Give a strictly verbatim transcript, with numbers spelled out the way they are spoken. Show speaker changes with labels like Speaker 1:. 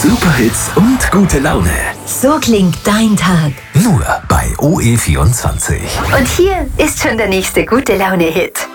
Speaker 1: Superhits und gute Laune.
Speaker 2: So klingt dein Tag.
Speaker 1: Nur bei O E vierundzwanzig.
Speaker 2: Und hier ist schon der nächste gute Laune-Hit.